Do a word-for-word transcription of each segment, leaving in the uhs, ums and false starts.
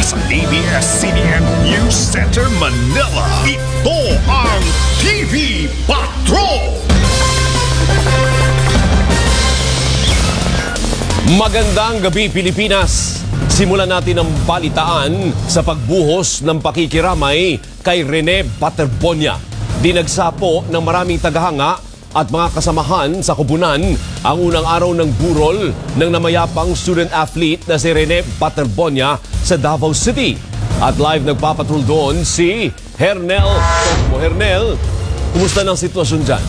sa A B S C B N News Center Manila. Ito ang T V Patrol! Magandang gabi, Pilipinas! Simulan natin ang balitaan sa pagbuhos ng pakikiramay kay Rene Baterbonia. Dinagsapo ng maraming tagahanga at mga kasamahan sa kubunan ang unang araw ng burol ng namayapang student athlete na si Rene Baterbonia sa Davao City. At live nagpapatrol doon si Hernel Tocmo. Hernel, kumusta ng sitwasyon dyan?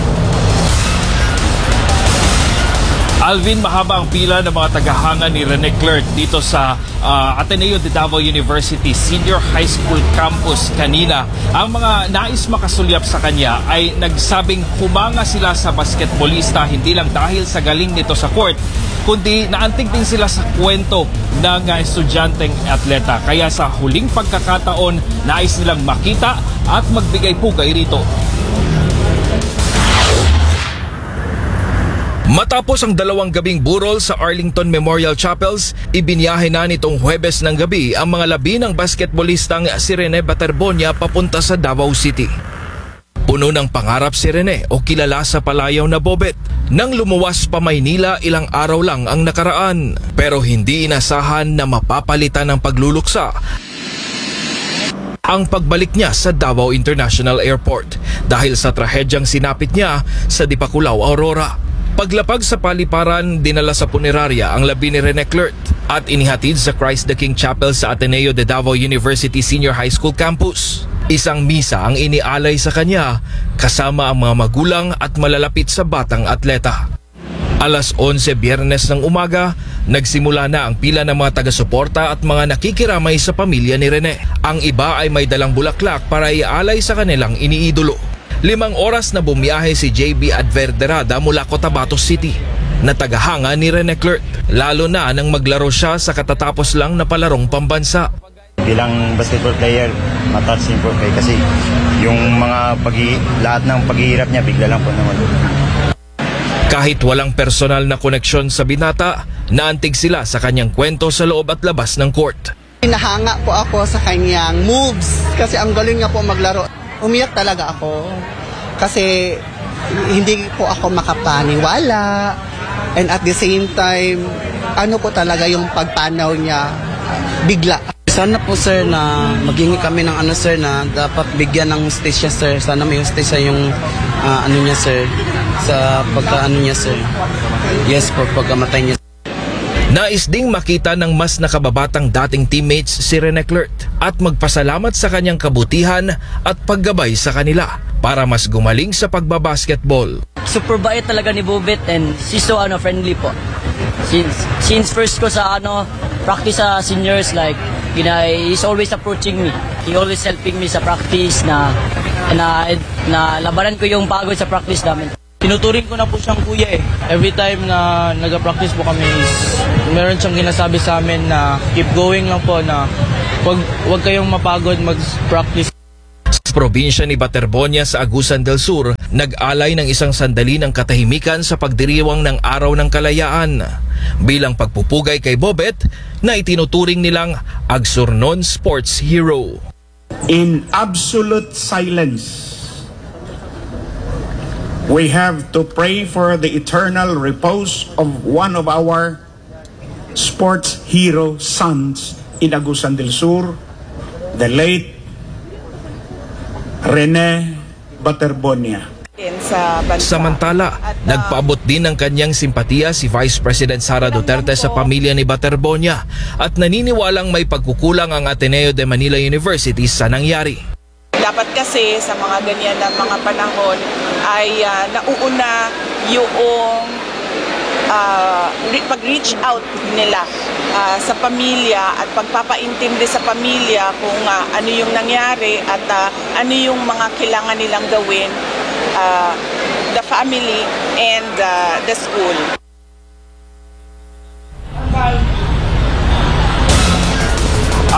Alvin, mahaba ang pila ng mga tagahanga ni Rene Clerc dito sa uh, Ateneo de Davao University Senior High School Campus kanina. Ang mga nais makasulyap sa kanya ay nagsabing humanga sila sa basketballista hindi lang dahil sa galing nito sa court, kundi naantig din sila sa kwento ng uh, estudyanteng atleta. Kaya sa huling pagkakataon, nais nilang makita at magbigay pugay rito. Matapos ang dalawang gabing burol sa Arlington Memorial Chapels, ibinyahe na nitong Huwebes ng gabi ang mga labi ng basketballistang si Rene Baterbonia papunta sa Davao City. Puno ng pangarap si Rene o kilala sa palayaw na Bobet nang lumuwas pa Maynila ilang araw lang ang nakaraan. Pero hindi inasahan na mapapalitan ng pagluluksa ang pagbalik niya sa Davao International Airport dahil sa trahedyang sinapit niya sa Dipakulaw, Aurora. Paglapag sa paliparan, dinala sa punerarya ang labi ni Rene Clerc at inihatid sa Christ the King Chapel sa Ateneo de Davao University Senior High School Campus. Isang misa ang inialay sa kanya kasama ang mga magulang at malalapit sa batang atleta. Alas onse Biyernes ng umaga, nagsimula na ang pila ng mga taga-suporta at mga nakikiramay sa pamilya ni Rene. Ang iba ay may dalang bulaklak para ialay sa kanilang iniidolo. Limang oras na bumiyahe si J B Adverderada mula Cotabato City na tagahanga ni Rene Clerc, lalo na nang maglaro siya sa katatapos lang na palarong pambansa. Bilang basketball player, matouching po kayo kasi yung mga pag lahat ng paghihirap niya bigla lang po naman. Kahit walang personal na koneksyon sa binata, naantig sila sa kanyang kwento sa loob at labas ng court. Pinahanga po ako sa kanyang moves kasi ang galing niya po maglaro. Umiyak talaga ako kasi hindi po ako makapaniwala, and at the same time, ano po talaga yung pagpanaw niya bigla. Sana po sir na maghingi kami ng ano sir na dapat bigyan ng hustisya sir. Sana may hustisya yung uh, ano niya sir sa pagka-ano niya sir. Yes po, pagkamatay niya. Nais ding makita ng mas nakababatang dating teammates si Rene Clerc at magpasalamat sa kanyang kabutihan at paggabay sa kanila para mas gumaling sa pagbabasketball. Super bait talaga ni Bobet and she's so ano, friendly po. Since, since first ko sa ano, practice sa seniors, like, you know, he's always approaching me. He always helping me sa practice na, na, na labanan ko yung pagod sa practice namin. Tinuturing ko na po siyang kuya eh. Every time na nag-practice po kami is meron siyang ginasabi sa amin na keep going lang po, na wag, wag kayong mapagod mag-practice. Sa probinsya ni Baterbonia sa Agusan del Sur, nag-alay ng isang sandali ng katahimikan sa pagdiriwang ng Araw ng Kalayaan bilang pagpupugay kay Bobet na itinuturing nilang Agsurnon Sports Hero. In absolute silence, we have to pray for the eternal repose of one of our sports hero sons in Agusan del Sur, the late Rene Baterbonia. Samantala, nagpaabot din ng kanyang simpatiya si Vice President Sara Duterte sa pamilya ni Baterbonia at naniniwalang may pagkukulang ang Ateneo de Manila University sa nangyari. Dapat kasi sa mga ganyan na mga panahon ay uh, nauuna yung uh, pag-reach out nila uh, sa pamilya at pagpapaintindi sa pamilya kung uh, ano yung nangyari at uh, ano yung mga kailangan nilang gawin, uh, the family and uh, the school.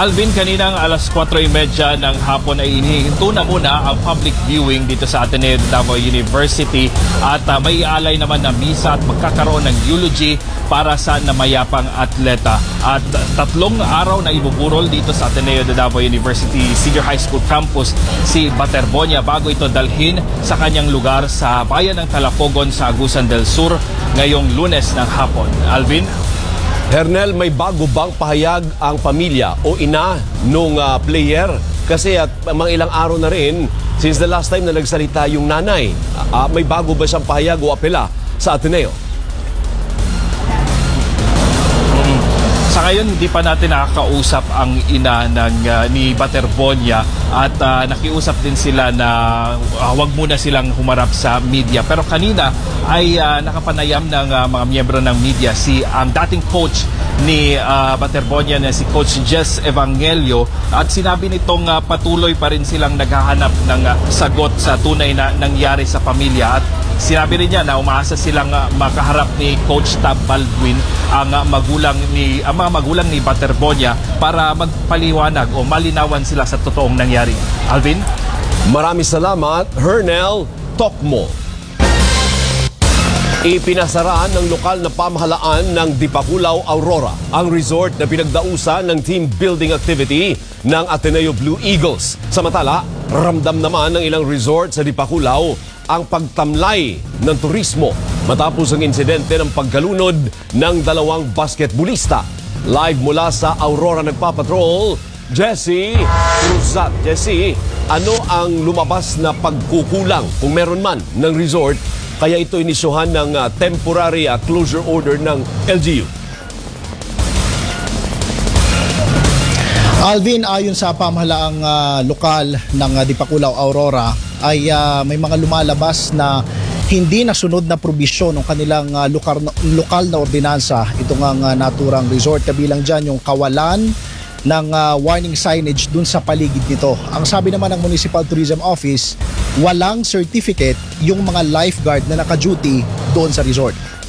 Alvin, kaninang alas kwatro trenta ng hapon ay inihinto na muna ang public viewing dito sa Ateneo de Davao University at uh, may alay naman na misa at magkakaroon ng eulogy para sa namayapang atleta. At uh, tatlong araw na ibuburol dito sa Ateneo de Davao University Senior High School Campus si Baterbonia bago ito dalhin sa kanyang lugar sa bayan ng Talapogon sa Agusan del Sur ngayong Lunes ng hapon. Alvin? Hernel, may bago bang pahayag ang pamilya o ina nung uh, player? Kasi at mga ilang araw na rin since the last time na nagsalita yung nanay. Uh, may bago ba siyang pahayag o apela sa Ateneo? Sa ngayon, hindi pa natin nakakausap ang ina ng, uh, ni Baterbonia at uh, nakiusap din sila na uh, wag muna silang humarap sa media. Pero kanina ay uh, nakapanayam ng uh, mga miyembro ng media si ang um, dating coach ni uh, Baterbonia na si Coach Jess Evangelio at sinabi nitong uh, patuloy pa rin silang naghahanap ng uh, sagot sa tunay na nangyari sa pamilya at sinabi rin niya na umaasa silang uh, makaharap ni Coach Tab Baldwin ang uh, magulang ni ang mga magulang ni Baterbonia para magpaliwanag o malinawan sila sa totoong nangyari. Alvin? Maraming salamat, Hernel Tokmo. Ipinasaraan ng lokal na pamahalaan ng Dipakulaw, Aurora ang resort na pinagdausan ng team building activity ng Ateneo Blue Eagles. Samantala, ramdam naman ng ilang resort sa Dipakulaw ang pagtamlay ng turismo matapos ang insidente ng pagkalunod ng dalawang basketballista. Live mula sa Aurora nagpapatrol, Jessie Cruzat. Jessie, ano ang lumabas na pagkukulang kung meron man ng resort kaya ito inisyuhan ng uh, temporary uh, closure order ng L G U? Alvin, ayon sa pamahalaang uh, lokal ng uh, Dipakulaw, Aurora, ay uh, may mga lumalabas na hindi nasunod na probisyon ng kanilang uh, lokal, lokal na ordinansa. Ito nga uh, naturang resort, kabilang dyan yung kawalan ng uh, warning signage dun sa paligid nito. Ang sabi naman ng Municipal Tourism Office, walang certificate yung mga lifeguard na naka-duty doon sa resort.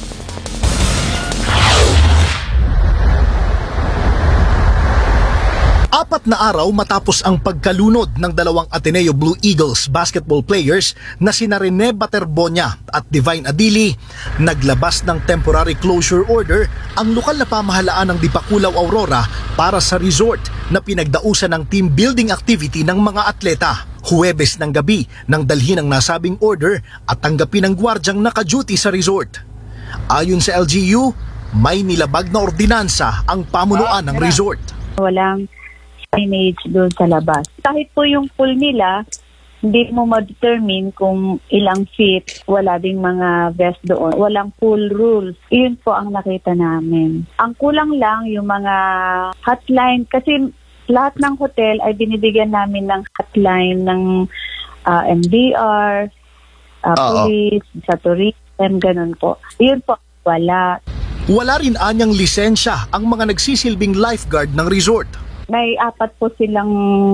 Apat na araw matapos ang pagkalunod ng dalawang Ateneo Blue Eagles basketball players na sina Rene Baterbonia at Divine Adili, naglabas ng temporary closure order ang lokal na pamahalaan ng Dipakulaw, Aurora para sa resort na pinagdausan ng team building activity ng mga atleta. Huwebes ng gabi nang dalhin ang nasabing order at tanggapin ng gwardyang naka-duty sa resort. Ayon sa L G U, may nilabag na ordinansa ang pamunuan ng resort. Walang signage doon sa labas. Kahit po yung pool nila, hindi mo ma-determine kung ilang feet, wala ding mga vest doon. Walang pool rules. Iyon po ang nakita namin. Ang kulang lang yung mga hotline, kasi lahat ng hotel ay binibigyan namin ng hotline ng uh, M D R, uh, police, sa tourism, ganun po. Iyon po, wala. Wala rin anyang lisensya ang mga nagsisilbing lifeguard ng resort. May apat po silang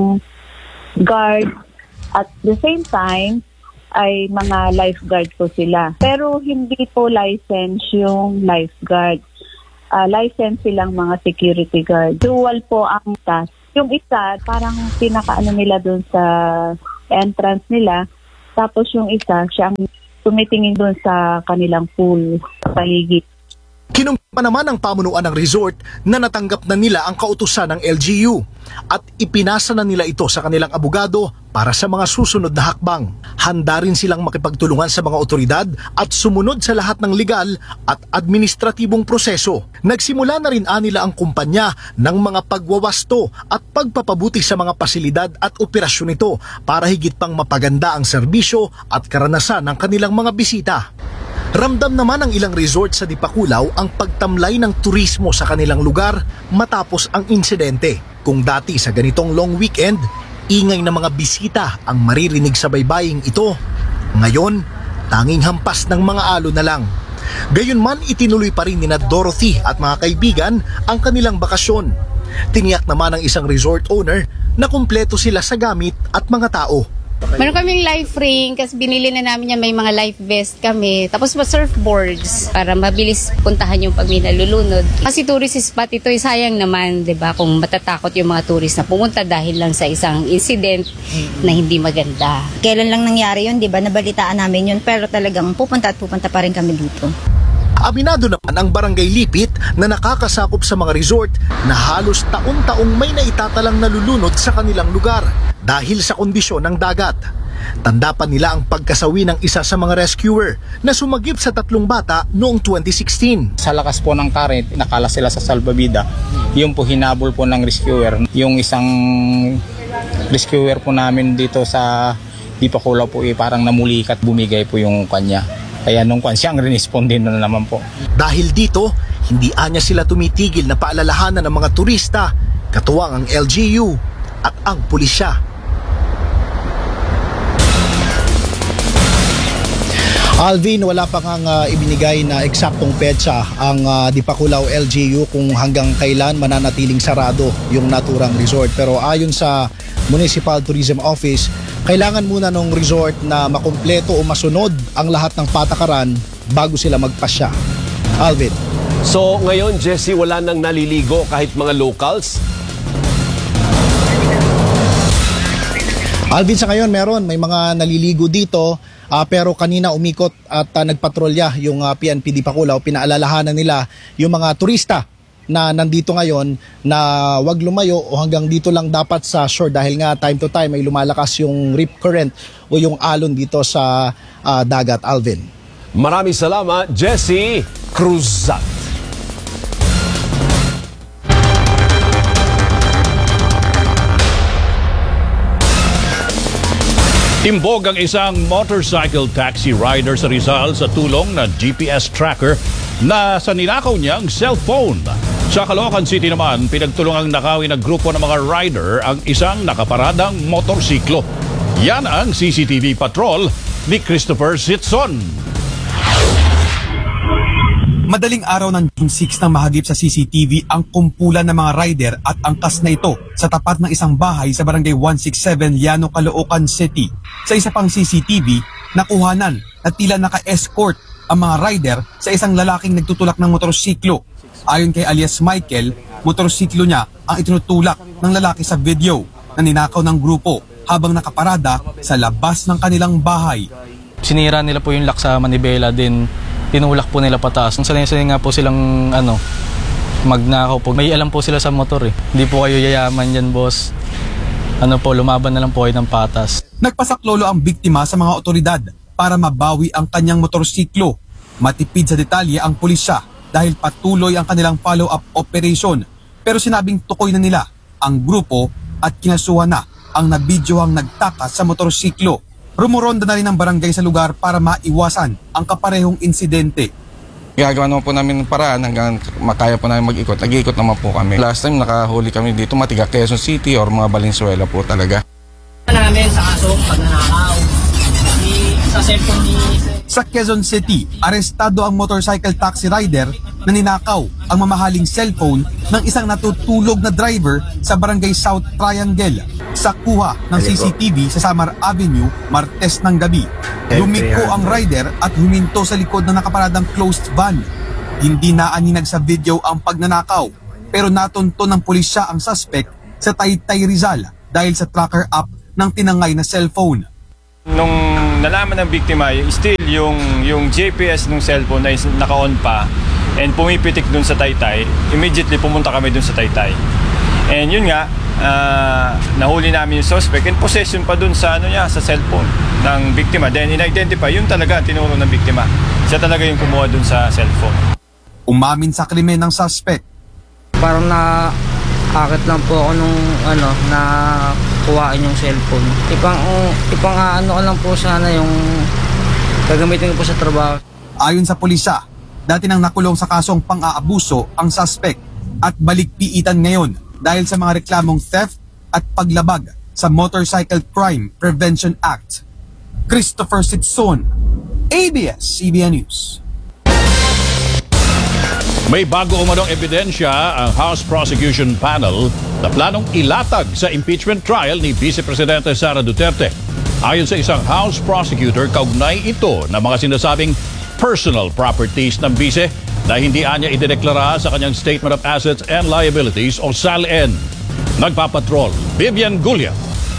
guard at the same time ay mga lifeguard po sila. Pero hindi po license yung lifeguard. Uh, license silang mga security guard. Dual po ang task. Yung isa, parang pinakaano nila doon sa entrance nila. Tapos yung isa, siyang tumitingin doon sa kanilang pool, sa paligid. Kinumpa naman ang pamunuan ng resort na natanggap na nila ang kautusan ng L G U at ipinasa na nila ito sa kanilang abogado para sa mga susunod na hakbang. Handa rin silang makipagtulungan sa mga otoridad at sumunod sa lahat ng legal at administratibong proseso. Nagsimula na rin anila ang kumpanya ng mga pagwawasto at pagpapabuti sa mga pasilidad at operasyon nito para higit pang mapaganda ang serbisyo at karanasan ng kanilang mga bisita. Ramdam naman ang ilang resort sa Dipakulaw ang pagtamlay ng turismo sa kanilang lugar matapos ang insidente. Kung dati sa ganitong long weekend, ingay ng mga bisita ang maririnig sa baybaying ito, ngayon, tanging hampas ng mga alon na lang. Gayunman, itinuloy pa rin nina Dorothy at mga kaibigan ang kanilang bakasyon. Tiniyak naman ng isang resort owner na kumpleto sila sa gamit at mga tao. Meron kaming life ring kasi binili na namin yan, may mga life vest kami. Tapos pa surfboards para mabilis puntahan yung pag may nalulunod. Kasi tourist spot ito, sayang naman, 'di ba? Kung matatakot yung mga tourist na pumunta dahil lang sa isang incident na hindi maganda. Kailan lang nangyari yun, 'di ba? Nabalitaan namin yun, pero talagang pupunta at pupunta pa rin kami dito. Aminado naman ang Barangay Lipit na nakakasakop sa mga resort na halos taon-taong may naitatalang nalulunod sa kanilang lugar dahil sa kondisyon ng dagat. Tanda pa nila ang pagkasawi ng isa sa mga rescuer na sumagip sa tatlong bata noong twenty sixteen. Sa lakas po ng current, nakala sila sa salbabida. Yung po hinabol po ng rescuer. Yung isang rescuer po namin dito sa Dipakulaw po eh, parang namulikat, bumigay po yung kanya. Kaya nung kwan siya ang responde na naman po. Dahil dito, hindi anya sila tumitigil na paalalahanan ng mga turista, katuwang ang L G U at ang pulisya. Alvin, wala pa kang uh, ibinigay na eksaktong petsa ang uh, Dipakulaw L G U kung hanggang kailan mananatiling sarado yung naturang resort. Pero ayon sa Municipal Tourism Office, kailangan muna ng resort na makumpleto o masunod ang lahat ng patakaran bago sila magpasya. Alvin. So ngayon, Jesse, wala nang naliligo kahit mga locals? Alvin, sa ngayon meron, may mga naliligo dito. Uh, pero kanina umikot at uh, nagpatrolya yung uh, P N P Dipakulaw, pinaalalahanan nila yung mga turista na nandito ngayon na wag lumayo o hanggang dito lang dapat sa shore dahil nga time to time ay lumalakas yung rip current o yung alon dito sa uh, dagat. Alvin. Maraming salamat, Jesse Cruzat. Timbog ang isang motorcycle taxi rider sa Rizal sa tulong ng G P S tracker na sa ninakaw niyang cellphone. Sa Caloocan City naman, pinagtulungang nakawin ng grupo ng mga rider ang isang nakaparadang motorsiklo. Yan ang C C T V patrol ni Christopher Sitson. Madaling araw ng June six nang mahagip sa C C T V ang kumpulan ng mga rider at angkas na ito sa tapat ng isang bahay sa barangay one sixty-seven Llano, Caloocan City. Sa isa pang C C T V, nakuhanan at tila naka-escort ang mga rider sa isang lalaking nagtutulak ng motorsiklo. Ayon kay alias Michael, motorsiklo niya ang itinutulak ng lalaki sa video na ninakaw ng grupo habang nakaparada sa labas ng kanilang bahay. Sinira nila po yung lock sa manibela, din tinulak po nila pataas. Nung sanay-sanay nga po silang ano, magnakaw po. May alam po sila sa motor eh. Hindi po kayo yayaman yan, boss. Ano po, lumaban na lang po kayo ng patas. Nagpasaklolo ang biktima sa mga otoridad para mabawi ang kanyang motorsiklo. Matipid sa detalye ang pulisya dahil patuloy ang kanilang follow-up operation. Pero sinabing tukoy na nila ang grupo at kinasuhan na ang nabidyohang nagtakas sa motorsiklo. Rumuronda na rin ang barangay sa lugar para maiwasan ang kaparehong insidente. Gagawa naman po namin ng paraan hanggang makaya po namin mag-ikot. Nag-iikot naman po kami. Last time nakahuli kami dito, matiga Quezon City or mga Valenzuela po talaga. Namin sa kasong pagnanakaw sa cellphone ni... Sa Quezon City, arestado ang motorcycle taxi rider na ninakaw ang mamahaling cellphone ng isang natutulog na driver sa barangay South Triangle. Sa kuha ng C C T V sa Samar Avenue, Martes ng gabi. Lumiko ang rider at huminto sa likod ng nakaparadang closed van. Hindi naaninag sa video ang pagnanakaw, pero natunto ng pulisya ang suspect sa Taytay Rizal dahil sa tracker app ng tinangay na cellphone. Nung nalaman ng biktima, still yung, yung G P S ng cellphone ay naka-on pa and pumipitik dun sa Taytay, immediately pumunta kami dun sa Taytay. And yun nga, uh, nahuli namin yung suspect in possession pa dun sa, ano niya, sa cellphone ng biktima. Then in-identify, yun talaga tinuro ng biktima. Siya talaga yung kumuha dun sa cellphone. Umamin sa krimen ng suspect. Parang na akit lang po ako nung ano, na kuhain yung cellphone. Ipang, uh, ipang uh, ano ko lang po sana yung gagamitin ko po sa trabaho. Ayon sa pulisya, dati nang nakulong sa kasong pang-aabuso ang suspect at balikpiitan ngayon dahil sa mga reklamong theft at paglabag sa Motorcycle Crime Prevention Act. Christopher Sitson, A B S C B N News. May bago umanong ebidensya ang House Prosecution Panel na planong ilatag sa impeachment trial ni Vice Presidente Sara Duterte. Ayon sa isang House prosecutor, kaugnay ito ng mga sinasabing personal properties ng bise na hindi anya idedeklara sa kanyang Statement of Assets and Liabilities o S A L N. Nagpapatrol, Vivian Gulia.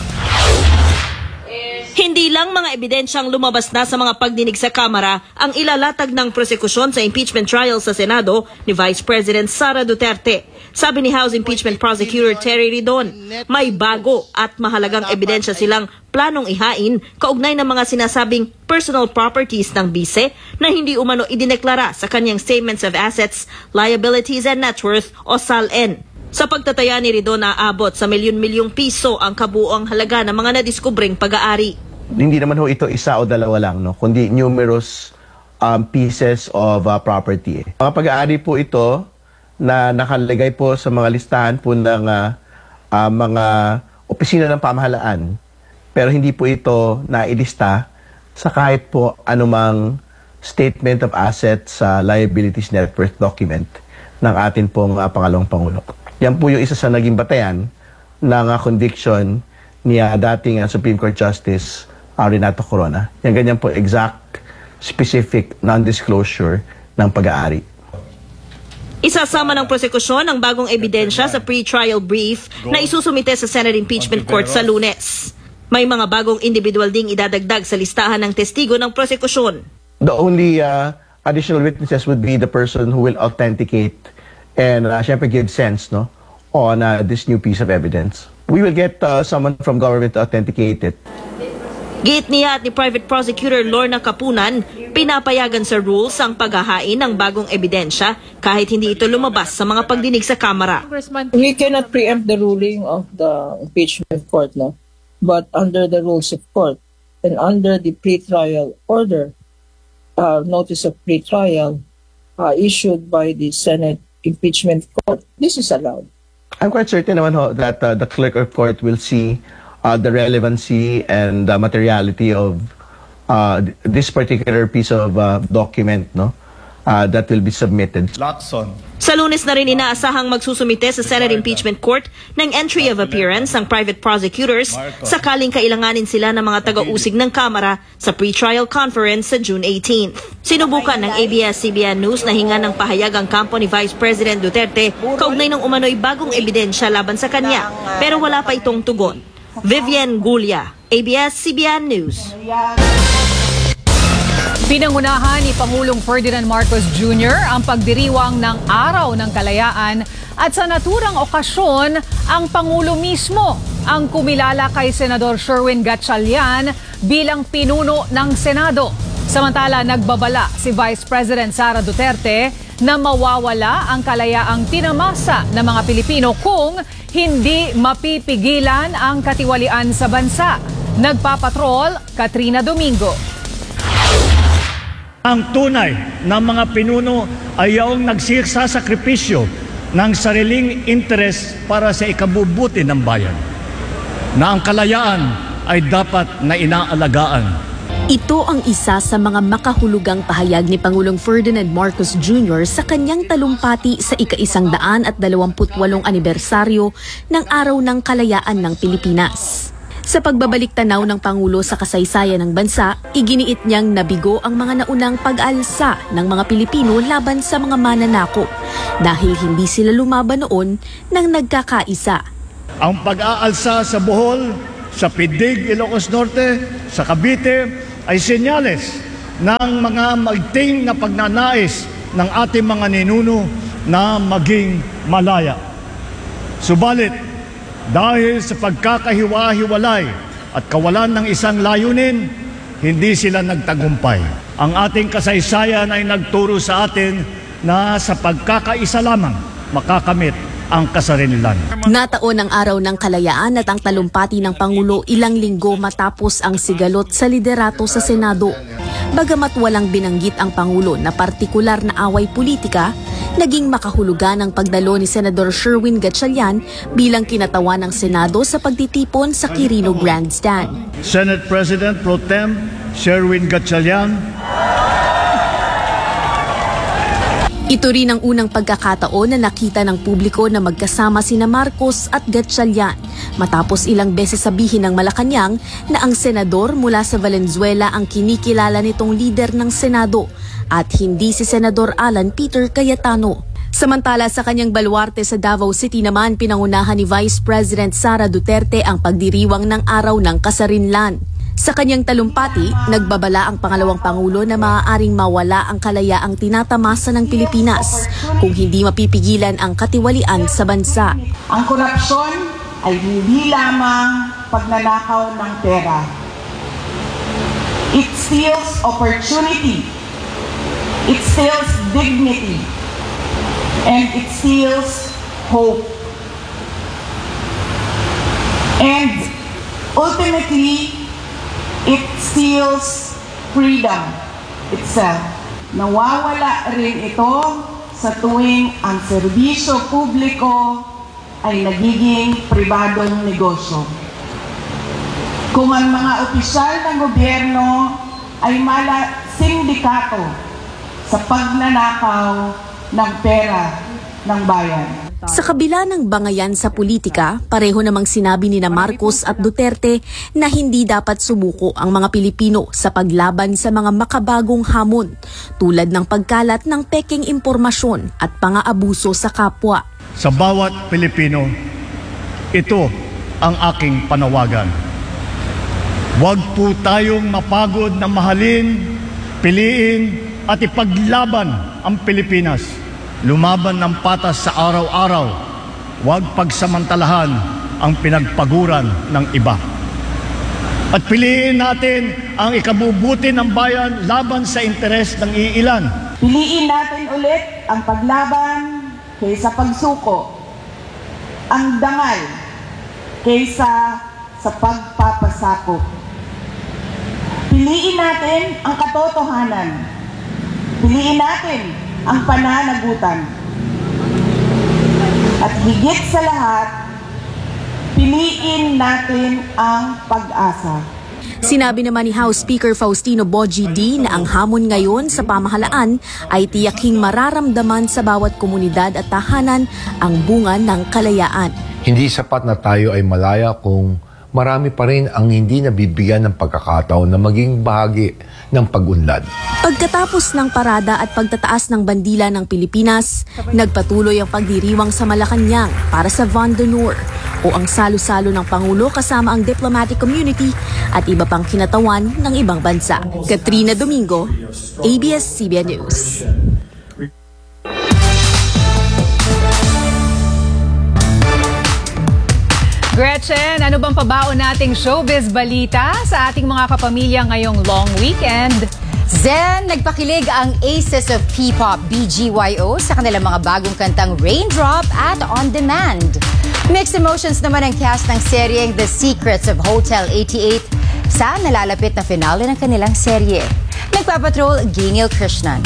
Hindi lang mga ebidensyang lumabas na sa mga pagdinig sa Kamara ang ilalatag ng prosekusyon sa impeachment trial sa Senado ni Vice President Sara Duterte. Sabi ni House Impeachment Prosecutor Terry Ridon, may bago at mahalagang ebidensya silang planong ihain kaugnay ng mga sinasabing personal properties ng bise na hindi umano idineklara sa kanyang Statements of Assets, Liabilities and Net Worth o S A L N. Sa pagtataya ni Ridon, aabot sa milyon-milyong piso ang kabuoang halaga ng mga nadiskubreng pag-aari. Hindi naman ho ito isa o dalawa lang, no? Kundi numerous um, pieces of uh, property. Mga pag-aari po ito na nakalagay po sa mga listahan po ng uh, uh, mga opisina ng pamahalaan. Pero hindi po ito nailista sa kahit po anumang Statement of Assets, uh, Liabilities, Net Worth document ng atin pong uh, Pangalawang Pangulo. Yan po yung isa sa naging batayan ng uh, conviction ni uh, dating uh, Supreme Court Justice uh, Renato Corona. Yan ganyan po exact, specific, non-disclosure ng pag-aari. Isasama ng prosekusyon ang bagong ebidensya sa pre-trial brief na isusumite sa Senate Impeachment Court sa Lunes. May mga bagong individual ding idadagdag sa listahan ng testigo ng prosekusyon. The only uh, additional witnesses would be the person who will authenticate and uh, syempre give sense no, on uh, this new piece of evidence. We will get uh, someone from government to authenticate it. Giit niya at ni Private Prosecutor Lorna Kapunan, pinapayagan sa rules ang paghahain ng bagong ebidensya kahit hindi ito lumabas sa mga pagdinig sa Kamara. We cannot preempt the ruling of the impeachment court, no? But under the rules of court and under the pre-trial order, uh, notice of pre-trial uh, issued by the Senate Impeachment Court, this is allowed. I'm quite certain naman ho that uh, the clerk of court will see uh, the relevancy and the materiality of uh, this particular piece of uh, document no, uh, that will be submitted. Lacson. Sa Lunes na rin inaasahang magsusumite sa Senate Impeachment Court ng entry of appearance ang private prosecutors sakaling kailanganin sila ng mga taga-usig ng Kamara sa pre-trial conference sa June eighteenth. Sinubukan ng A B S C B N News na hinga ng pahayag ang kampo ni Vice President Duterte kaugnay ng umano'y bagong ebidensya laban sa kanya pero wala pa itong tugon. Vivian Gulia, A B S C B N News. Pinangunahan ni Pangulong Ferdinand Marcos Junior ang pagdiriwang ng Araw ng Kalayaan at sa naturang okasyon, ang Pangulo mismo ang kumilala kay Senador Sherwin Gatchalian bilang pinuno ng Senado. Samantala, nagbabala si Vice President Sara Duterte na mawawala ang kalayaang tinamasa ng mga Pilipino kung hindi mapipigilan ang katiwalian sa bansa. Nagpapatrol, Katrina Domingo. Ang tunay na mga pinuno ay yung nagsisasakripisyo ng sariling interes para sa ikabubuti ng bayan, na ang kalayaan ay dapat na inaalagaan. Ito ang isa sa mga makahulugang pahayag ni Pangulong Ferdinand Marcos Junior sa kanyang talumpati sa ika-isang daan at dalawamput walong anibersaryo ng Araw ng Kalayaan ng Pilipinas. Sa pagbabalik tanaw ng Pangulo sa kasaysayan ng bansa, iginiit niyang nabigo ang mga naunang pag-alsa ng mga Pilipino laban sa mga mananakop dahil hindi sila lumaban noon nang nagkakaisa. Ang pag-aalsa sa Bohol, sa Pidig, Ilocos Norte, sa Cavite ay senyales ng mga magting na pagnanais ng ating mga ninuno na maging malaya. Subalit, dahil sa pagkakahiwa-hiwalay at kawalan ng isang layunin, hindi sila nagtagumpay. Ang ating kasaysayan ay nagturo sa atin na sa pagkakaisa lamang makakamit ang kasarilan. Nataon ang Araw ng Kalayaan at ang talumpati ng Pangulo ilang linggo matapos ang sigalot sa liderato sa Senado. Bagamat walang binanggit ang Pangulo na partikular na away politika, naging makahulugan ang pagdalo ni Senador Sherwin Gatchalian bilang kinatawan ng Senado sa pagtitipon sa Quirino Grandstand. Senate President Pro Tem Sherwin Gatchalian. Ito rin ang unang pagkakataon na nakita ng publiko na magkasama sina Marcos at Gatchalian matapos ilang beses sabihin ng Malacanang na ang senador mula sa Valenzuela ang kinikilala nitong lider ng Senado at hindi si Senador Alan Peter Cayetano. Samantala sa kanyang baluarte sa Davao City naman, pinangunahan ni Vice President Sara Duterte ang pagdiriwang ng Araw ng Kasarinlan. Sa kanyang talumpati, nagbabala ang pangalawang Pangulo na maaaring mawala ang kalayaang tinatamasa ng Pilipinas kung hindi mapipigilan ang katiwalian sa bansa. Ang korupsyon ay hindi lamang pagnanakaw ng pera. It steals opportunity. It steals dignity. And it steals hope. And ultimately, it steals freedom itself. Nawawala rin ito sa tuwing ang serbisyo publiko ay nagiging pribadong negosyo. Kung ang mga opisyal ng gobyerno ay mala sindikato sa pagnanakaw ng pera ng bayan. Sa kabila ng bangayan sa politika, pareho namang sinabi ni na Marcos at Duterte na hindi dapat sumuko ang mga Pilipino sa paglaban sa mga makabagong hamon tulad ng pagkalat ng pekeng impormasyon at pang-aabuso sa kapwa. Sa bawat Pilipino, ito ang aking panawagan. Huwag po tayong mapagod na mahalin, piliin at ipaglaban ang Pilipinas. Lumaban ng patas sa araw-araw, huwag pagsamantalahan ang pinagpaguran ng iba. At piliin natin ang ikabubuti ng bayan laban sa interes ng iilan. Piliin natin ulit ang paglaban kaysa pagsuko, ang dangal kaysa sa pagpapasakop. Piliin natin ang katotohanan. Piliin natin ang pananagutan. At higit sa lahat, piliin natin ang pag-asa. Sinabi naman ni House Speaker Faustino Bogie D na ang hamon ngayon sa pamahalaan ay tiyaking mararamdaman sa bawat komunidad at tahanan ang bunga ng kalayaan. Hindi sapat na tayo ay malaya kung marami pa rin ang hindi nabibigyan ng pagkakataon na maging bahagi ng pag-unlad. Pagkatapos ng parada at pagtataas ng bandila ng Pilipinas, nagpatuloy ang pagdiriwang sa Malacanang para sa Von d'Honneur o ang salo-salo ng Pangulo kasama ang diplomatic community at iba pang kinatawan ng ibang bansa. Katrina Domingo, A B S C B N News. Gretchen, ano bang pabaon nating showbiz balita sa ating mga kapamilya ngayong long weekend? Zen, nagpakilig ang Aces of P-pop B G Y O sa kanilang mga bagong kantang Raindrop at On Demand. Mixed emotions naman ang cast ng seryeng The Secrets of Hotel eighty-eight sa nalalapit na finale ng kanilang serye. Nagpapatrol, Gaynil Krishnan.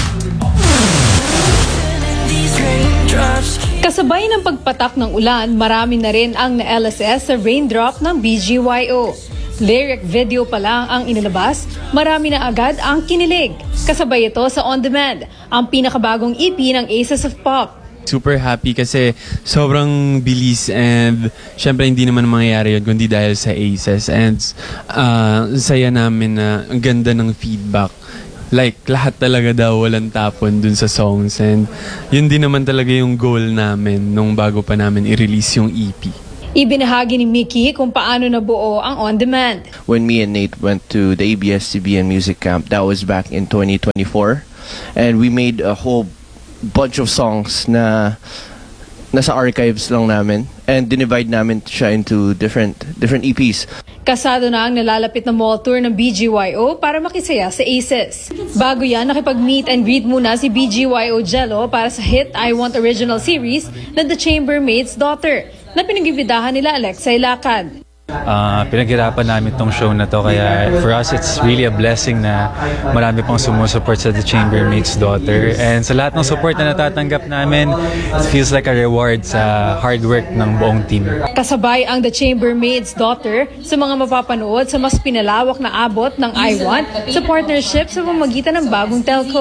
Kasabay ng pagpatak ng ulan, marami na rin ang na-L S S sa Raindrop ng B G Y O. Lyric video pa lang ang inilabas, marami na agad ang kinilig. Kasabay ito sa On Demand, ang pinakabagong E P ng Aces of Pop. Super happy kasi sobrang bilis and syempre hindi naman mangyayari yun kundi dahil sa Aces and uh, saya namin na ang ganda ng feedback. Like, lahat talaga daw walang tapon dun sa songs and yun din naman talaga yung goal namin nung bago pa namin i-release yung E P. Ibinahagi ni Mickey kung paano nabuo ang On Demand. When me and Nate went to the A B S C B N Music Camp, that was back in twenty twenty-four, and we made a whole bunch of songs na nasa archives lang namin and dinivide namin siya into different different E Ps. Kasado na ang nalalapit na mall tour ng B G Y O para makisaya sa Aces. Bago yan, nakipag-meet and greet muna si B G Y O Jello para sa hit I Want Original Series na The Chambermaid's Daughter na pinag-ibidahan nila Alexay Lakad. Uh, pinaghirapan namin tong show na to kaya for us it's really a blessing na marami pang sumusupport sa The Chambermaid's Daughter and sa lahat ng support na natatanggap namin it feels like a reward sa hard work ng buong team. Kasabay ang The Chambermaid's Daughter sa mga mapapanood sa mas pinalawak na abot ng I Want sa partnership sa pamamagitan ng bagong telco.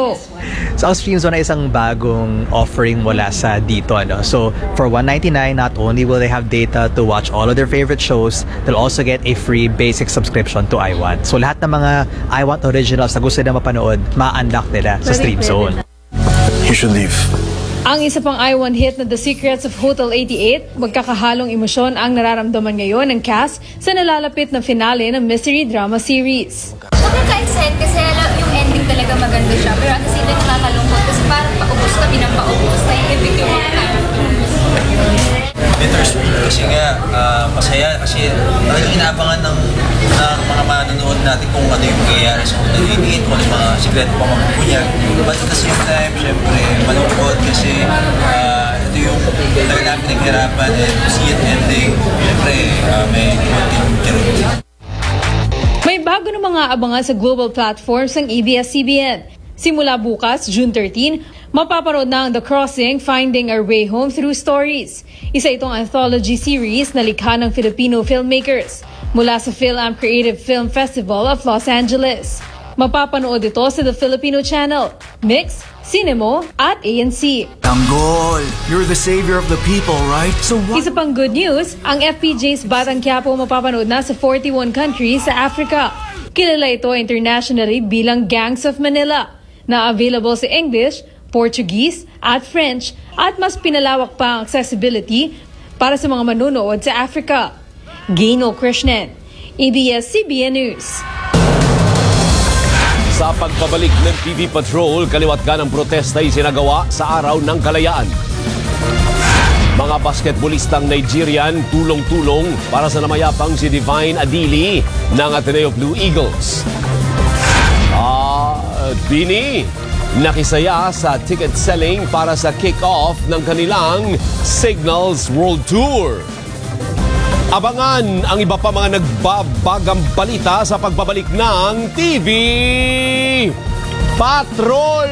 So ang Stream Zone ay isang bagong offering mula sa dito. Ano? So for one ninety-nine, not only will they have data to watch all of their favorite shows, they'll also get a free basic subscription to I Want. So lahat ng mga I Want originals na gusto na mapanood, ma-unlock nila sa Stream Zone. You should leave. Ang isa pang I Want hit na The Secrets of Hotel eighty-eight, magkakahalong emosyon ang nararamdaman ngayon ng cast sa nalalapit na finale ng mystery drama series. Sobrang ka-excite kasi yung ending talaga maganda siya. Pero at the same time nakakalungkot kasi parang paubos kami ng paubos na yung ibig yung bittersweet kasi nga uh, masaya kasi talagang inaabangan ng, ng mga manonood natin kung ano yung mangyayari sa Hotel eighty-eight, kung ano yung mga sikreto pa magpupunyag. But at the same time, syempre, malungkot kasi uh, ito yung talaga namin naghirapan and to see it ending, syempre, uh, may konting kirot. May bago na mga abangan sa global platforms ng A B S C B N. Simula bukas, June thirteenth, mapaparood na ang The Crossing, Finding Our Way Home Through Stories. Isa itong anthology series na likha ng Filipino filmmakers mula sa PhilAm Creative Film Festival of Los Angeles. Mapapanood ito sa The Filipino Channel, Mix, Cinemo at A N C. Tanggol! You're the savior of the people, right? So what? Isa pang good news, ang F P J's Batang Quiapo mapapanood na sa forty-one countries sa Africa. Kilala ito internationally bilang Gangs of Manila, na available sa English, Portuguese at French, at mas pinalawak pa ang accessibility para sa mga manunood sa Africa. Gaino Krishnan, A B S C B N News. Sa pagpabalik ng T V Patrol, kaliwat ka ng protesta ay sinagawa sa Araw ng Kalayaan. Mga basketballistang Nigerian tulong-tulong para sa namayapang si Divine Adili ng Ateneo Blue Eagles. Ah, Bini, nakisaya sa ticket selling para sa kick-off ng kanilang Signals World Tour. Abangan ang iba pa mga nagbabagang balita sa pagbabalik ng T V Patrol!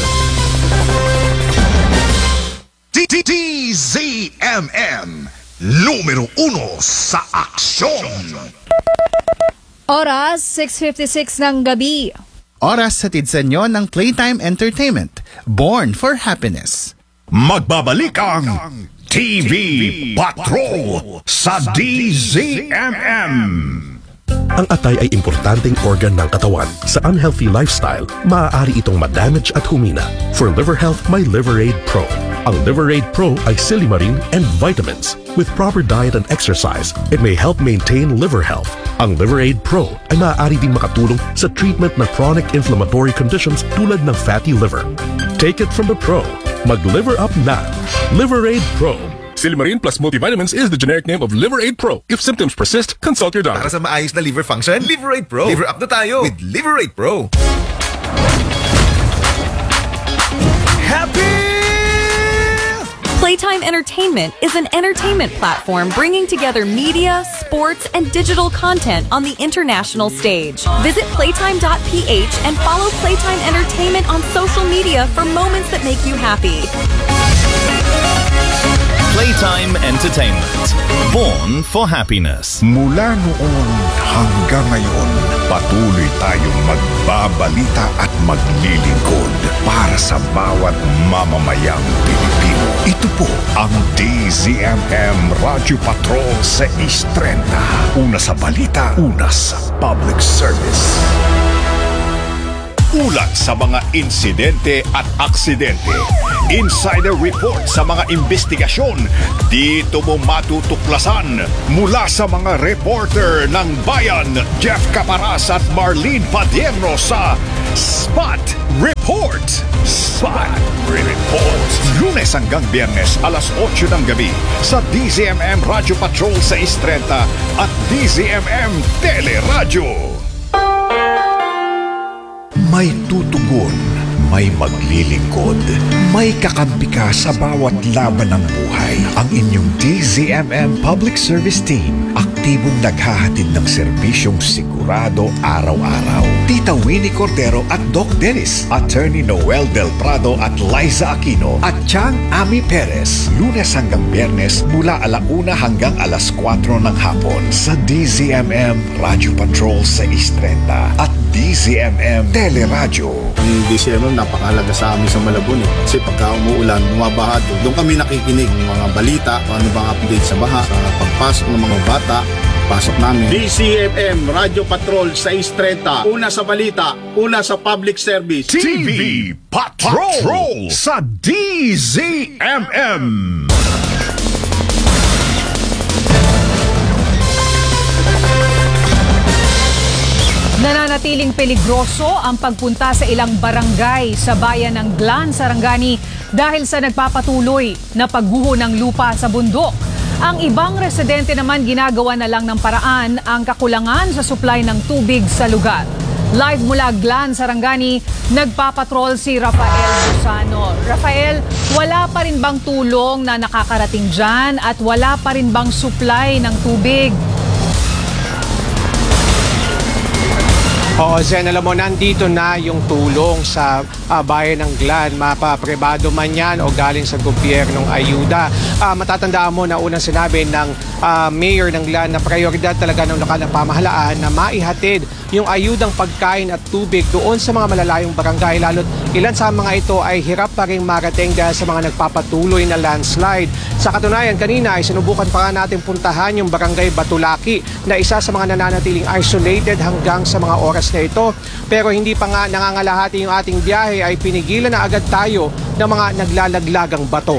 T Z M M, numero uno sa aksyon. Oras, six fifty-six ng gabi. Oras hatid sa inyo ng Playtime Entertainment, born for happiness. Magbabalik ang T V Patrol sa D Z M M. Ang atay ay importanteng organ ng katawan. Sa unhealthy lifestyle, maaari itong madamage at humina. For liver health, may Liveraid Pro. Ang Liveraid Pro ay silimarin and vitamins. With proper diet and exercise, it may help maintain liver health. Ang Liveraid Pro ay maaari ding makatulong sa treatment ng chronic inflammatory conditions tulad ng fatty liver. Take it from the pro. Mag-liver up na. Liveraid Pro. Silimarin plus multivitamins is the generic name of Liveraid Pro. If symptoms persist, consult your doctor. Para sa maayos na liver function, Liveraid Pro. Liver up na tayo with Liveraid Pro. Happy! Playtime Entertainment is an entertainment platform bringing together media, sports, and digital content on the international stage. Visit playtime dot p h and follow Playtime Entertainment on social media for moments that make you happy. Playtime Entertainment, born for happiness. Mula noon hanggang ngayon, patuloy tayong magbabalita at maglilingkod para sa bawat mamamayang Pilipino. Ito po ang D Z M M Radio Patrol sa East thirty. Una sa balita, una sa public service. Ulat sa mga insidente at aksidente. Insider report sa mga investigasyon. Dito mo matutuklasan mula sa mga reporter ng Bayan, Jeff Caparas at Marlene Padierno sa Spot Report. Spot Report. Lunes hanggang Biyernes, alas otso ng gabi sa D Z M M Radio Patrol sa East thirty at D Z M M Teleradyo. May tutugon, may maglilingkod, may kakampi ka sa bawat laban ng buhay. Ang inyong D Z M M Public Service Team, aktibong naghahatid ng serbisyong siguro sigurado araw-araw. Tita Winnie Cordero at Doc Dennis, Attorney Noel Del Prado at Liza Aquino at Chang Ami Perez. Lunes hanggang Biyernes mula alauna hanggang alas kwatro ng hapon sa D Z M M Radio Patrol six thirty at D Z M M Teleradyo. Ang D Z M M napakahalaga sa amin sa Malabon eh. Kasi pagka umuulan, bumabaha doon. Doon kami nakikinig ng mga balita, kung ano bang update sa baha, sa pagpasok ng mga bata, pasok namin. D Z M M Radio Patrol six thirty. Una sa balita, una sa public service. T V Patrol, Patrol sa D Z M M. Nananatiling peligroso ang pagpunta sa ilang barangay sa bayan ng Glan, Sarangani dahil sa nagpapatuloy na pagguho ng lupa sa bundok. Ang ibang residente naman ginagawa na lang ng paraan ang kakulangan sa supply ng tubig sa lugar. Live mula Glan, Sarangani, nagpapatrol si Rafael Busano. Rafael, wala pa rin bang tulong na nakakarating dyan at wala pa rin bang supply ng tubig? Oo, Zen, alam mo, nandito na yung tulong sa uh, bayan ng Glan, mapapribado man yan o galing sa gobyernong ayuda. Uh, matatandaan mo na unang sinabi ng uh, mayor ng Glan na prioridad talaga ng lokal na pamahalaan na maihatid yung ayudang pagkain at tubig doon sa mga malalayong barangay. Lalo't ilan sa mga ito ay hirap pa rin marating dahil sa mga nagpapatuloy na landslide. Sa katunayan, kanina ay sinubukan pa nga natin puntahan yung barangay Batulaki na isa sa mga nananatiling isolated hanggang sa mga oras na ito. Pero hindi pa nga nangangalahati yung ating biyahe ay pinigilan na agad tayo ng mga naglalaglagang bato.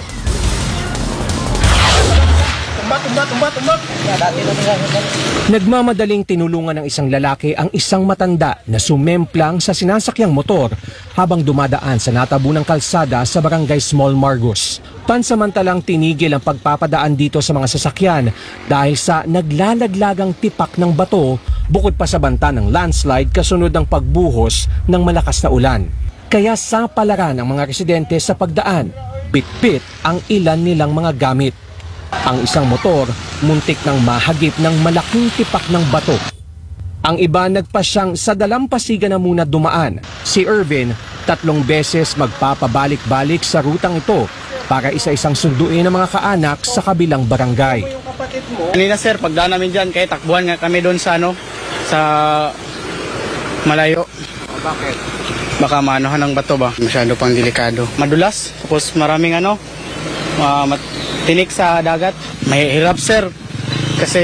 Nagmamadaling tinulungan ng isang lalaki ang isang matanda na sumemplang sa sinasakyang motor habang dumadaan sa natabunang kalsada sa barangay Small Margos. Pansamantalang tinigil ang pagpapadaan dito sa mga sasakyan dahil sa naglalaglagang tipak ng bato bukod pa sa banta ng landslide kasunod ng pagbuhos ng malakas na ulan. Kaya sa palaran ng mga residente sa pagdaan, bitbit ang ilan nilang mga gamit. Ang isang motor, muntik nang mahagip ng malaking tipak ng bato. Ang iba nagpasyang sa dalampasigan na muna dumaan. Si Irvin, tatlong beses magpapabalik-balik sa rutang ito para isa-isang sunduin ang mga kaanak sa kabilang barangay. Kanina sir, pagdaan namin dyan, kaya takbuhan nga kami doon sa ano, sa malayo. Bakit? Baka maanohan ng bato ba? Masyado pang delikado. Madulas, tapos maraming ano, uh, tinik sa dagat. May hirap sir, kasi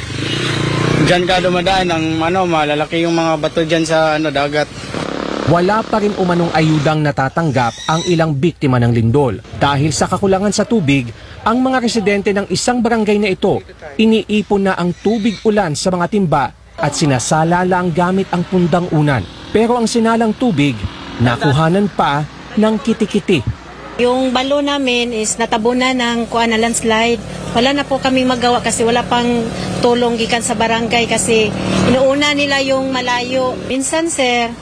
dyan ka dumadaan ng ano, malalaki yung mga bato dyan sa ano, dagat. Wala pa rin umanong ayudang natatanggap ang ilang biktima ng lindol. Dahil sa kakulangan sa tubig, ang mga residente ng isang barangay na ito, iniipon na ang tubig ulan sa mga timba at sinasala lang gamit ang pundang unan. Pero ang sinalang tubig, nakuhanan pa ng kitikiti. Yung balo namin is natabunan ng kuan na landslide. Wala na po kaming magawa kasi wala pang tulong gikan sa barangay kasi inuuna nila yung malayo. Minsan sir,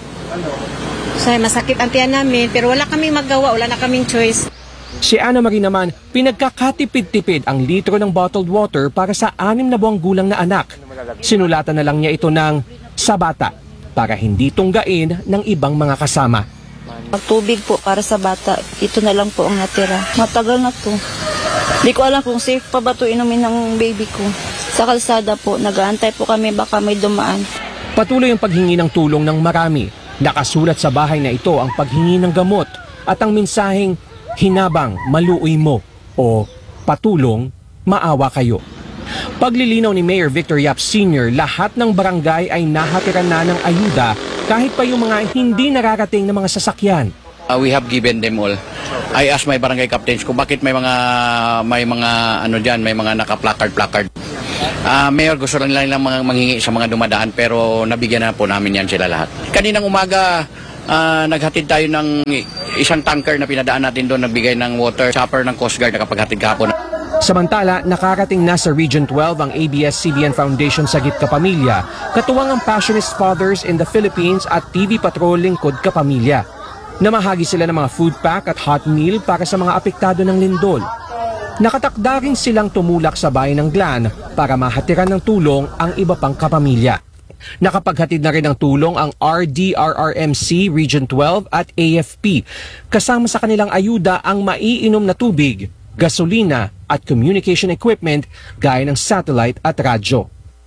so, masakit ang tiyan namin pero wala kaming magawa, wala na kaming choice. Si Ana Marie naman, pinagkakatipid-tipid ang litro ng bottled water para sa anim na buwang gulang na anak. Sinulatan na lang niya ito ng sa bata para hindi tunggain ng ibang mga kasama. Tubig po para sa bata, ito na lang po ang natira. Matagal na to. Di ko alam kung safe pa ba ito inumin ng baby ko. Sa kalsada po, nag-aantay po kami baka may dumaan. Patuloy ang paghingi ng tulong ng marami. Nakasulat sa bahay na ito ang paghingi ng gamot at ang mensaheng hinabang maluoy mo o patulong maawa kayo. Paglilinaw ni Mayor Victor Yap Senior, lahat ng barangay ay nahatiran na ng ayuda kahit pa yung mga hindi nararating na mga sasakyan. Uh, we have given them all. I asked my barangay captains kung bakit may mga may mga ano diyan, may mga naka-placard-placard. Uh, Mayor, gusto lang nila mga manghingi sa mga dumadaan pero nabigyan na po namin yan sila lahat. Kaninang umaga, uh, naghatid tayo ng isang tanker na pinadaan natin doon, nagbigay ng water, chopper ng Coast Guard na kapaghatid kahapon. Samantala, nakarating na sa Region twelve ang A B S C B N Foundation Sagip Kapamilya, katuwang ang Passionist Fathers in the Philippines at T V Patrol Lingkod Kapamilya. Namahagi sila ng mga food pack at hot meal para sa mga apektado ng lindol. Nakatakda rin silang tumulak sa bayan ng Glan para mahatiran ng tulong ang iba pang kapamilya. Nakapaghatid na rin ng tulong ang R D R R M C Region twelve at A F P. Kasama sa kanilang ayuda ang maiinom na tubig, gasolina at communication equipment gaya ng satellite at radyo.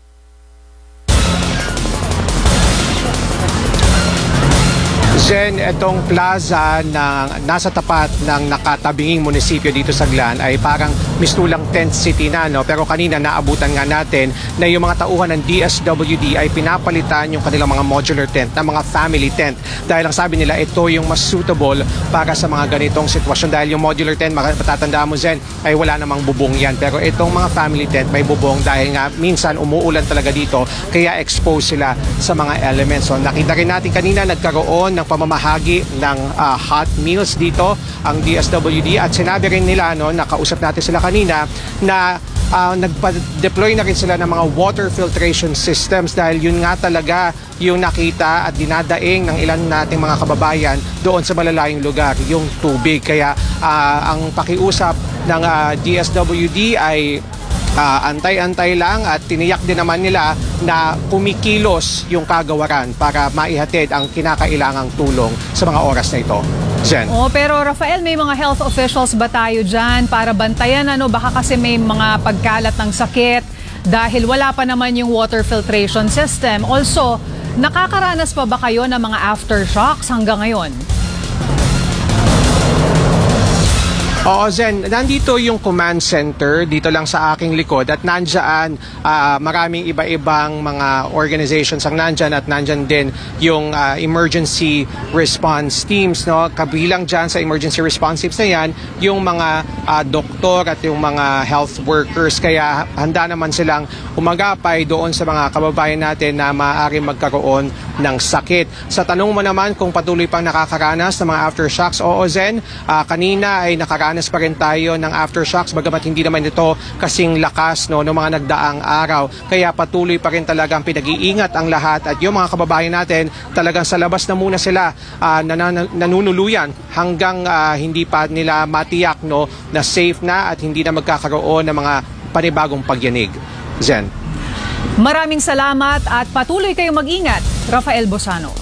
Zen, itong plaza na nasa tapat ng nakatabinging munisipyo dito sa Glan ay parang mistulang tent city na, no? Pero kanina naabutan nga natin na yung mga tauhan ng D S W D ay pinapalitan yung kanilang mga modular tent na mga family tent. Dahil ang sabi nila, ito yung mas suitable para sa mga ganitong sitwasyon. Dahil yung modular tent, matatandaan mo, Zen, ay wala namang bubong yan. Pero itong mga family tent may bubong dahil nga minsan umuulan talaga dito, kaya exposed sila sa mga elements. So nakita rin natin kanina, nagkaroon ng pamamahagi ng uh, hot meals dito ang D S W D at sinabi rin nila, no, nakausap natin sila kanina na uh, nagpa-deploy na rin sila ng mga water filtration systems dahil yun nga talaga yung nakita at dinadaing ng ilan nating mga kababayan doon sa malalayong lugar, yung tubig. Kaya uh, ang pakiusap ng uh, D S W D ay Uh, antay-antay lang at tiniyak din naman nila na kumikilos yung kagawaran para maihatid ang kinakailangang tulong sa mga oras na ito. Jen. Oh, pero Rafael, may mga health officials ba tayo dyan para bantayan? Ano? Baka kasi may mga pagkalat ng sakit dahil wala pa naman yung water filtration system. Also, nakakaranas pa ba kayo ng mga aftershocks hanggang ngayon? Oo, Zen, nandito yung command center dito lang sa aking likod at nandyan uh, maraming iba-ibang mga organizations ang nandyan at nandyan din yung uh, emergency response teams, no? Kabilang dyan sa emergency response teams na yan yung mga uh, doktor at yung mga health workers, kaya handa naman silang umagapay doon sa mga kababayan natin na maaaring magkaroon ng sakit. Sa tanong mo naman kung patuloy pang nakakaranas ng mga aftershocks, oo, Zen, uh, kanina ay nakaranas pa rin tayo ng aftershocks bagamat hindi naman ito kasing lakas, no, ng mga nagdaang araw. Kaya patuloy pa rin talagang pinag-iingat ang lahat at yung mga kababayan natin talagang sa labas na muna sila uh, nan- nanunuluyan hanggang uh, hindi pa nila matiyak, no, na safe na at hindi na magkakaroon ng mga panibagong pagyanig. Zen. Maraming salamat at patuloy kayong mag-ingat. Rafael Bosano.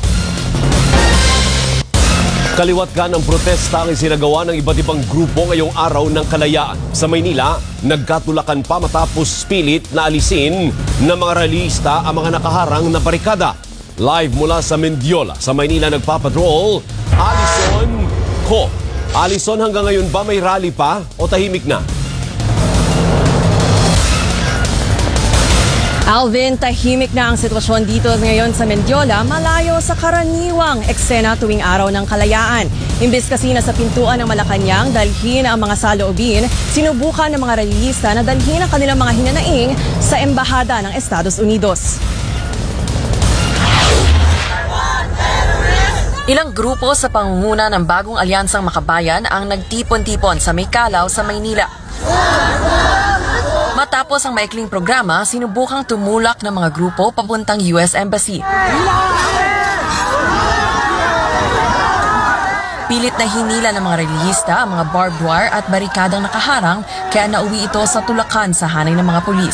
Kaliwat ka ng protesta ang isinagawa ng iba't ibang grupo ngayong araw ng kalayaan. Sa Maynila, nagkatulakan pa matapos pilit na alisin ng mga realista ang mga nakaharang na barikada. Live mula sa Mendiola, sa Maynila nagpapatrol, Alison Ko. Alison, hanggang ngayon ba may rally pa o tahimik na? Alvin, tahimik na ang sitwasyon dito ngayon sa Mendiola, malayo sa karaniwang eksena tuwing araw ng kalayaan. Imbes kasi na sa pintuan ng Malacanang dalhin ang mga saloobin, sinubukan ng mga realista na dalhin ang kanilang mga hinanaing sa Embahada ng Estados Unidos. Ilang grupo sa pangunguna ng bagong alyansang makabayan ang nagtipon-tipon sa Maykalaw sa Maynila. Matapos ang maikling programa, sinubukang tumulak ng mga grupo papuntang U S Embassy. Pilit na hinila ng mga relihista ang mga barbed wire at barikadang nakaharang, kaya nauwi ito sa tulakan sa hanay ng mga pulis.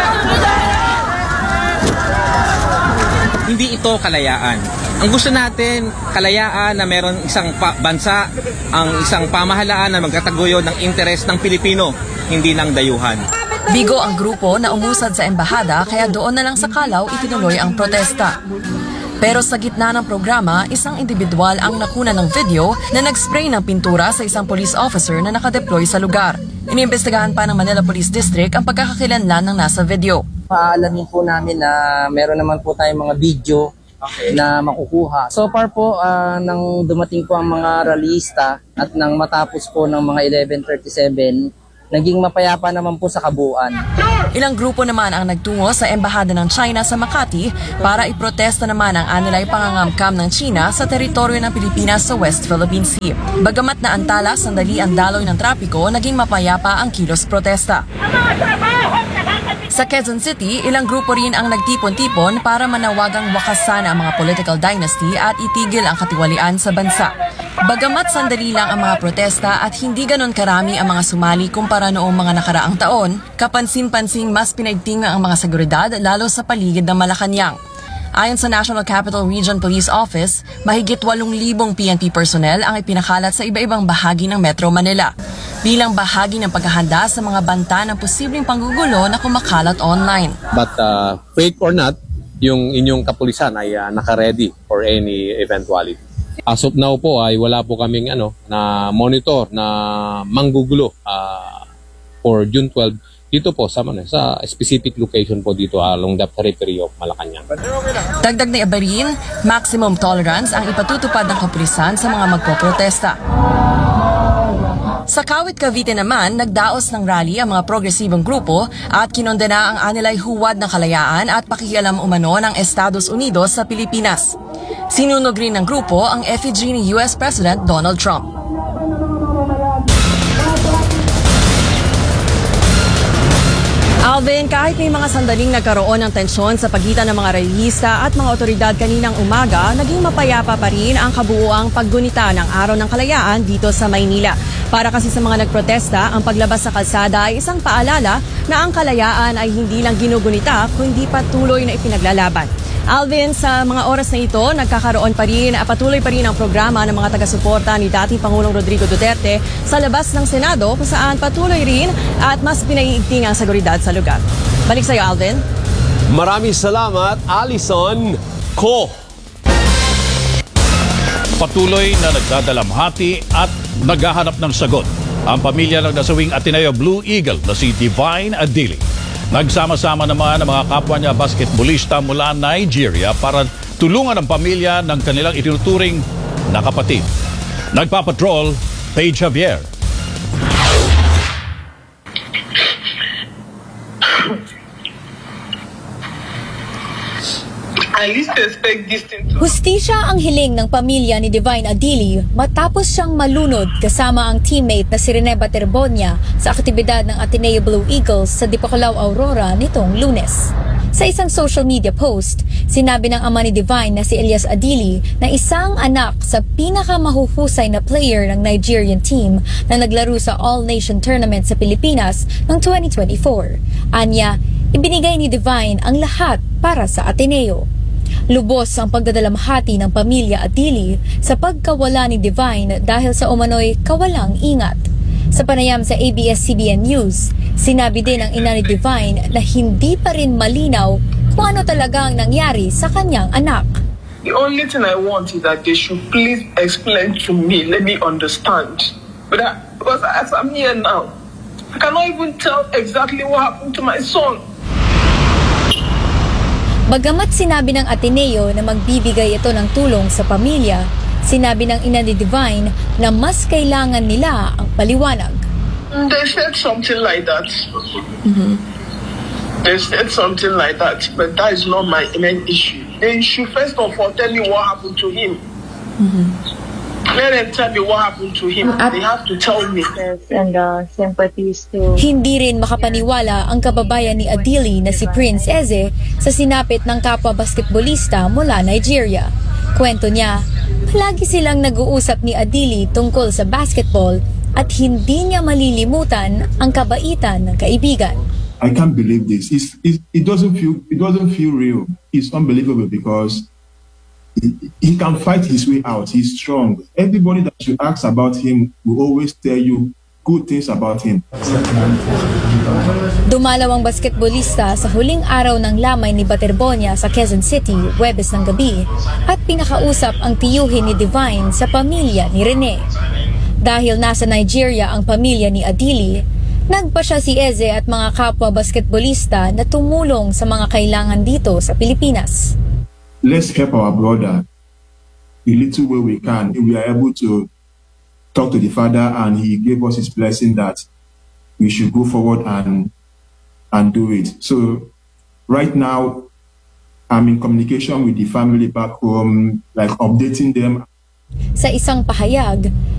Hindi ito kalayaan. Ang gusto natin, kalayaan na meron isang pa- bansa, ang isang pamahalaan na magtataguyod ng interes ng Pilipino, hindi ng dayuhan. Bigo ang grupo na umusad sa embahada, kaya doon na lang sa Kalaw itinuloy ang protesta. Pero sa gitna ng programa, isang individual ang nakuna ng video na nag-spray ng pintura sa isang police officer na nakadeploy sa lugar. Iniimbestigahan pa ng Manila Police District ang pagkakakilanlan ng nasa video. Paalamin po namin na meron naman po tayong mga video okay. na makukuha. So far po, uh, nang dumating po ang mga rallyista at nang matapos po ng mga eleven thirty-seven, naging mapayapa naman po sa kabuuan. Ilang grupo naman ang nagtungo sa Embahada ng China sa Makati para iprotesta naman ang anilay pangangamkam ng China sa teritoryo ng Pilipinas sa West Philippine Sea. Bagamat na antala sandali ang daloy ng trapiko, naging mapayapa ang kilos protesta. Sa Quezon City, ilang grupo rin ang nagtipon-tipon para manawagang wakasan ang mga political dynasty at itigil ang katiwalian sa bansa. Bagamat sandali lang ang mga protesta at hindi ganon karami ang mga sumali kumpara noong mga nakaraang taon, kapansin-pansing mas pinaigting ang mga seguridad lalo sa paligid ng Malacanang. Ayon sa National Capital Region Police Office, mahigit walong libong P N P personnel ang ipinakalat sa iba-ibang bahagi ng Metro Manila bilang bahagi ng paghahanda sa mga banta ng posibleng panggugulo na kumakalat online. But uh, fake or not, yung inyong kapulisan ay uh, naka-ready for any eventuality. As of now po ay wala po kaming ano na monitor na manggugulo uh, for June twelfth dito po sa man, sa specific location po dito along the periphery of Malacanang. Dagdag na ibarin, maximum tolerance ang ipatutupad ng kapulisan sa mga magpoprotesta. Sa Kawit, Cavite naman, nagdaos ng rally ang mga progresibong grupo at kinondena ang anilay huwad ng kalayaan at pakikialam umano ng Estados Unidos sa Pilipinas. Sinunog rin ng grupo ang effigy ni U S President Donald Trump. Alvin, kahit may mga sandaling nagkaroon ng tensyon sa pagitan ng mga rallyista at mga otoridad kaninang umaga, naging mapayapa pa rin ang kabuuang paggunita ng Araw ng Kalayaan dito sa Maynila. Para kasi sa mga nagprotesta, ang paglabas sa kalsada ay isang paalala na ang kalayaan ay hindi lang ginugunita kundi patuloy na ipinaglalaban. Alvin, sa mga oras na ito, nagkakaroon pa rin, patuloy pa rin ang programa ng mga taga-suporta ni dating Pangulong Rodrigo Duterte sa labas ng Senado kung saan patuloy rin at mas pinaiigting ang seguridad sa lugar. Balik sa iyo, Alvin. Maraming salamat, Alison Ko. Patuloy na nagdadalamhati at naghahanap ng sagot ang pamilya ng nasawing Ateneo Blue Eagle na si Divine Adili. Nagsama-sama naman ang mga kapwa niya basketballista mula Nigeria para tulungan ang pamilya ng kanilang itinuturing na kapatid. Nagpapatrol, Paige Javier. Hustisya ang hiling ng pamilya ni Divine Adili matapos siyang malunod kasama ang teammate na si Rene Baterbonia sa aktibidad ng Ateneo Blue Eagles sa Dipaculaw, Aurora nitong Lunes. Sa isang social media post, sinabi ng ama ni Divine na si Elias Adili na isang anak sa pinakamahuhusay na player ng Nigerian team na naglaro sa All-Nation Tournament sa Pilipinas noong twenty twenty-four. Anya, ibinigay ni Divine ang lahat para sa Ateneo. Lubos ang pagdadalamhati ng pamilya Adili sa pagkawala ni Divine dahil sa umano'y kawalang ingat. Sa panayam sa A B S C B N News, sinabi din ng ina ni Divine na hindi pa rin malinaw kung ano talaga ang nangyari sa kanyang anak. The only thing I want is that they should please explain to me, let me understand. But I, because as I'm here now, I cannot even tell exactly what happened to my son. Bagamat sinabi ng Ateneo na magbibigay ito ng tulong sa pamilya, sinabi ng ina ni Divine na mas kailangan nila ang paliwanag. They said something like that. Mm-hmm. They said something like that, but that is not my main issue. They should first of all tell me what happened to him. Mm-hmm. Let them tell me what happened to him. They have to tell me. And uh, sympathies to... Hindi rin makapaniwala ang kababayan ni Adili na si Prince Eze sa sinapit ng kapwa basketballista mula Nigeria. Kwento niya, palagi silang nag-uusap ni Adili tungkol sa basketball at hindi niya malilimutan ang kabaitan ng kaibigan. I can't believe this. It's, it, it doesn't feel it doesn't feel real. It's unbelievable because he, he can fight his way out. He's strong. Everybody that you ask about him will always tell you good things about him. Dumalaw ang basketballista sa huling araw ng lamay ni Baterbonia sa Quezon City, Huwebes ng gabi, at pinakausap ang tiyuhin ni Divine sa pamilya ni Rene. Dahil nasa Nigeria ang pamilya ni Adili, nagpa siya si Eze at mga kapwa basketballista na tumulong sa mga kailangan dito sa Pilipinas. Let's help our brother the little way we can. If we are able to talk to the father and he gave us his blessing that we should go forward and and do it. So right now, I'm in communication with the family back home, like updating them. Sa isang pahayag,